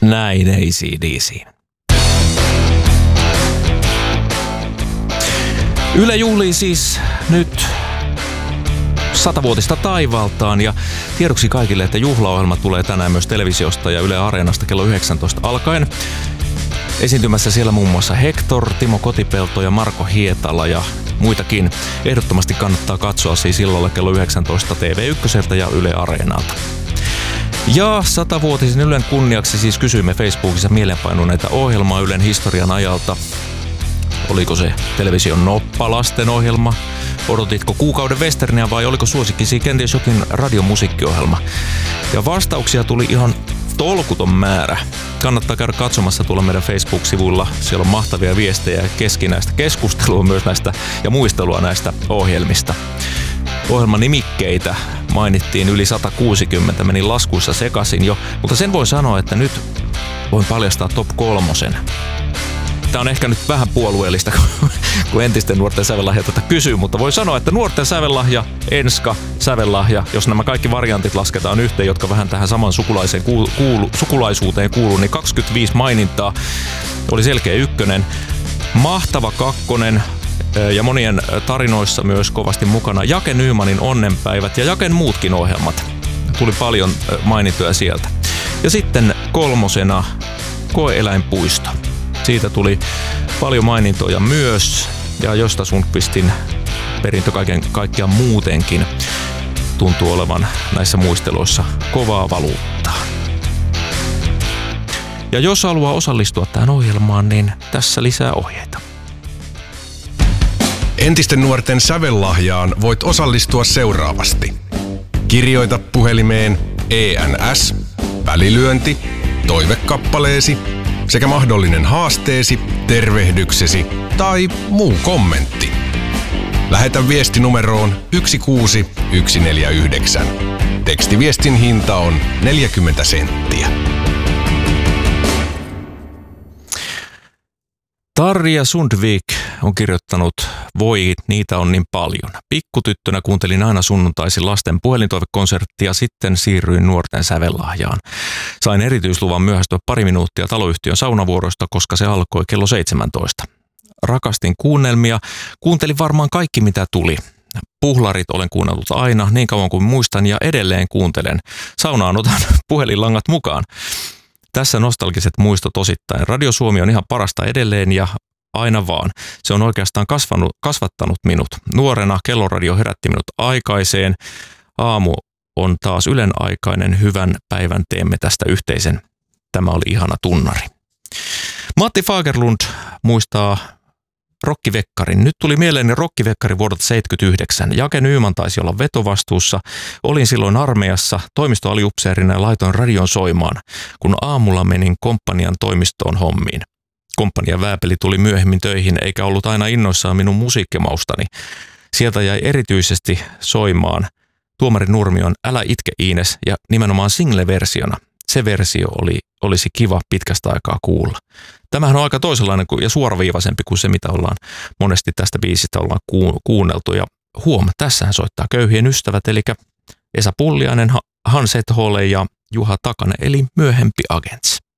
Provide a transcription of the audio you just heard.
Näin AC/DC. Yle juhlii siis nyt 100-vuotista taivaltaan ja tiedoksi kaikille, että juhlaohjelma tulee tänään myös televisiosta ja Yle Areenasta kello 19 alkaen. Esiintymässä siellä muun muassa Hector, Timo Kotipelto ja Marko Hietala ja muitakin. Ehdottomasti kannattaa katsoa siis illalla kello 19 TV1 ja Yle Areenalta. Ja 100-vuotisen Ylen kunniaksi siis kysyimme Facebookissa mielenpainuneita ohjelmaa Ylen historian ajalta. Oliko se television noppalasten ohjelma? Odotitko kuukauden westerniä vai oliko suosikkisi kenties jokin radiomusiikkiohjelma? Ja vastauksia tuli ihan tolkuton määrä. Kannattaa käydä katsomassa tuolla meidän Facebook-sivuilla. Siellä on mahtavia viestejä ja keskinäistä keskustelua myös näistä ja muistelua näistä ohjelmista. Ohjelman nimikkeitä mainittiin yli 160, meni laskuissa sekaisin jo, mutta sen voi sanoa, että nyt voin paljastaa top 3. Tämä on ehkä nyt vähän puolueellista, kun entisten nuorten sävellahja tätä kysyy, mutta voi sanoa, että nuorten sävellahja, Enska, sävellahja, jos nämä kaikki variantit lasketaan yhteen, jotka vähän tähän saman sukulaisuuteen kuuluu, niin 25 mainintaa oli selkeä 1. Mahtava 2. ja monien tarinoissa myös kovasti mukana Jake Nymanin Onnenpäivät ja Jaken muutkin ohjelmat. Tuli paljon mainintoja sieltä. Ja sitten 3. Koe-eläinpuisto. Siitä tuli paljon mainintoja myös, ja Josta Sundqvistin perintö kaikkiaan muutenkin tuntuu olevan näissä muisteluissa kovaa valuuttaa. Ja jos haluaa osallistua tähän ohjelmaan, niin tässä lisää ohjeita. Entisten nuorten sävellahjaan voit osallistua seuraavasti. Kirjoita puhelimeen ENS, välilyönti, toivekappaleesi sekä mahdollinen haasteesi, tervehdyksesi tai muu kommentti. Lähetä viesti numeroon 16149. Tekstiviestin hinta on 40 senttiä. Tarja Sundvik on kirjoittanut, voi, niitä on niin paljon. Pikkutyttönä kuuntelin aina sunnuntaisin lasten puhelintoivekonserttia, sitten siirryin nuorten sävellahjaan. Sain erityisluvan myöhästyä 2 minuuttia taloyhtiön saunavuorosta, koska se alkoi kello 17. Rakastin kuunnelmia, kuuntelin varmaan kaikki mitä tuli. Puhlarit olen kuunnellut aina, niin kauan kuin muistan ja edelleen kuuntelen. Saunaan otan puhelinlangat mukaan. Tässä nostalgiset muistot osittain. Radio Suomi on ihan parasta edelleen ja aina vaan. Se on oikeastaan kasvattanut minut. Nuorena kelloradio herätti minut aikaiseen. Aamu on taas Ylen aikainen. Hyvän päivän teemme tästä yhteisen. Tämä oli ihana tunnari. Matti Fagerlund muistaa Rokkivekkarin. Nyt tuli mieleeni Rokkivekkari vuodelta 1979. Jake Nyman taisi olla vetovastuussa. Olin silloin armeijassa toimistoaliupseerina ja laitoin radion soimaan, kun aamulla menin komppanian toimistoon hommiin. Komppanian vääpeli tuli myöhemmin töihin eikä ollut aina innoissaan minun musiikkimaustani. Sieltä jäi erityisesti soimaan Tuomari Nurmion Älä itke Iines ja nimenomaan single-versiona. Se versio olisi kiva pitkästä aikaa kuulla. Tämähän on aika toisenlainen ja suoraviivaisempi kuin se, mitä ollaan monesti tästä biisistä ollaan kuunneltu. Ja tässähän soittaa Köyhien ystävät, eli Esa Pulliainen, Hans Ethole ja Juha Takanen, eli myöhempi Agents.